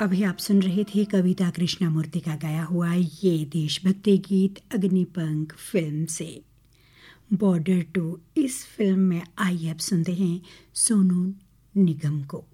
अभी आप सुन रहे थे कविता कृष्णमूर्ति का गाया हुआ ये देशभक्ति गीत अग्निपंख फिल्म से। बॉर्डर टू इस फिल्म में आइए अब सुनते हैं सोनू निगम को।